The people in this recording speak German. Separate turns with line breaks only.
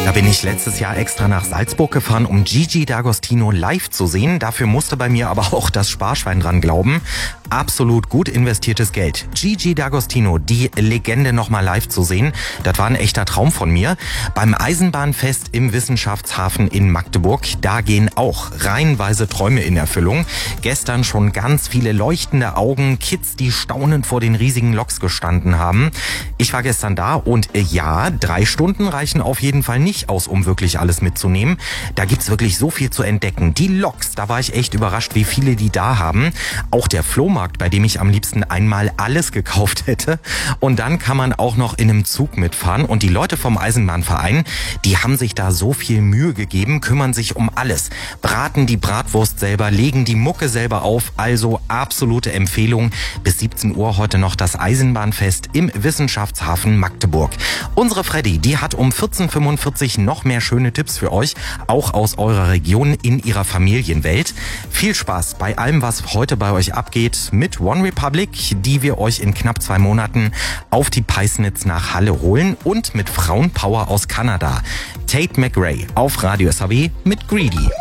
Da bin ich letztes Jahr extra nach Salzburg gefahren, um Gigi D'Agostino live zu sehen. Dafür musste bei mir aber auch das Sparschwein dran glauben. Absolut gut investiertes Geld. Gigi D'Agostino, die Legende nochmal live zu sehen, das war ein echter Traum von mir. Beim Eisenbahnfest im Wissenschaftshafen in Magdeburg, da gehen auch reihenweise Träume in Erfüllung. Gestern schon ganz viele leuchtende Augen, Kids, die staunend vor den riesigen Loks gestanden haben. Ich war gestern da und ja, 3 Stunden reichen auf jeden Fall nicht aus, um wirklich alles mitzunehmen. Da gibt's wirklich so viel zu entdecken. Die Loks, da war ich echt überrascht, wie viele die da haben. Auch der Flohmarkt, bei dem ich am liebsten einmal alles gekauft hätte. Und dann kann man auch noch in einem Zug mitfahren. Und die Leute vom Eisenbahnverein, die haben sich da so viel Mühe gegeben, kümmern sich um alles. Braten die Bratwurst selber, legen die Mucke selber auf. Also absolute Empfehlung. Bis 17 Uhr heute noch das Eisenbahnfest im Wissenschaftshafen Magdeburg. Unsere Freddy, die hat um 14:45 noch mehr schöne Tipps für euch, auch aus eurer Region in ihrer Familienwelt. Viel Spaß bei allem, was heute bei euch abgeht mit One Republic, die wir euch in knapp 2 Monaten auf die Peisnitz nach Halle holen, und mit Frauenpower aus Kanada. Tate McRae auf Radio SAW mit Greedy.